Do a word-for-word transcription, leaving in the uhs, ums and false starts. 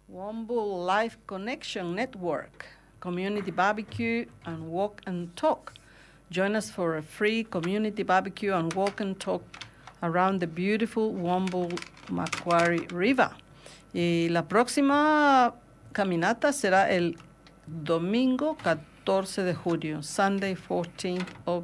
Womble Life Connection Network, Community Barbecue and Walk and Talk. Join us for a free community barbecue and walk and talk around the beautiful Womble Macquarie River. Y la próxima caminata será el domingo catorce de julio, Sunday fourteenth of